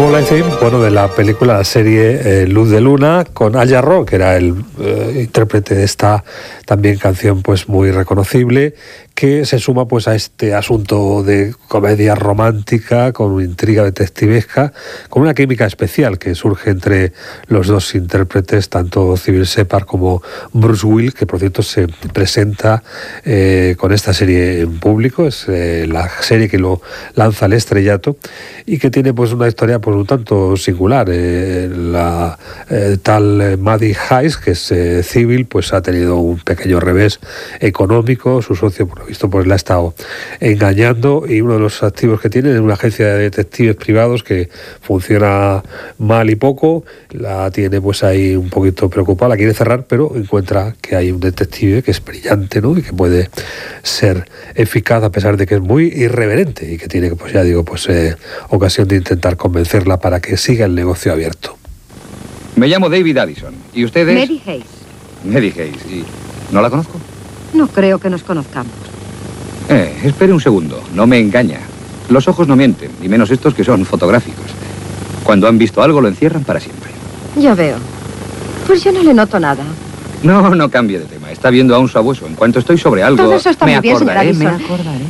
Double Theme, bueno, de la película, la serie Luz de Luna, con Al Jarreau, que era el intérprete de esta también canción pues muy reconocible, que se suma pues a este asunto de comedia romántica con intriga detectivesca, con una química especial que surge entre los dos intérpretes, tanto Cybill Shepherd como Bruce Willis, que por cierto se presenta con esta serie en público. Es la serie que lo lanza al estrellato y que tiene pues una historia pues un tanto singular. La Maddie Hayes, que es Cybill, pues ha tenido un pequeño revés económico. Su socio, por lo visto, pues la ha estado engañando, y uno de los activos que tiene es una agencia de detectives privados que funciona mal y poco. La tiene pues ahí un poquito preocupada, la quiere cerrar, pero encuentra que hay un detective que es brillante, ¿no? Y que puede ser eficaz a pesar de que es muy irreverente, y que tiene, pues ya digo, pues ocasión de intentar convencerla para que siga el negocio abierto. Me llamo David Addison. ¿Y usted es? Maddie Hayes. Maddie Hayes. ¿Y no la conozco? No creo que nos conozcamos. Espere un segundo. No me engaña. Los ojos no mienten, ni menos estos que son fotográficos. Cuando han visto algo lo encierran para siempre. Ya veo. Pues yo no le noto nada. No cambie de tema. Está viendo a un sabueso. En cuanto estoy sobre algo... Todo eso está muy bien, señora Addison. Me acordaré.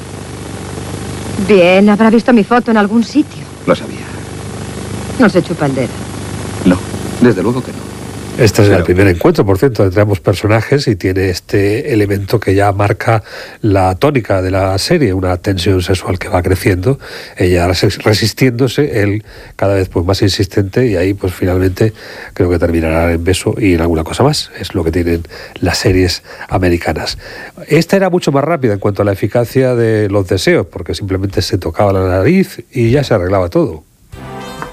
Bien, habrá visto mi foto en algún sitio. Lo sabía. No se chupa el dedo. No, desde luego que no. Este es el primer encuentro, por cierto, entre ambos personajes, y tiene este elemento que ya marca la tónica de la serie, una tensión sexual que va creciendo, ella resistiéndose, él cada vez pues más insistente, y ahí pues finalmente creo que terminará en beso y en alguna cosa más. Es lo que tienen las series americanas. Esta era mucho más rápida en cuanto a la eficacia de los deseos, porque simplemente se tocaba la nariz y ya se arreglaba todo.